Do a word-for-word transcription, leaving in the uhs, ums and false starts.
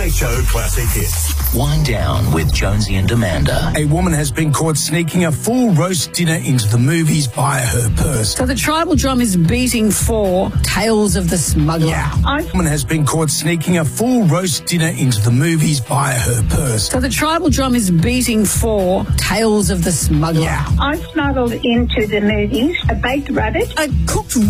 Late Show Classic Hits. Wind Down with Jonesy and Amanda. A woman has been caught sneaking a full roast dinner into the movies via her purse. So the tribal drum is beating for Tales of the Smuggler. Yeah. A woman has been caught sneaking a full roast dinner into the movies via her purse. So the tribal drum is beating for Tales of the Smuggler. Yeah. I smuggled into the movies a baked rabbit, A cooked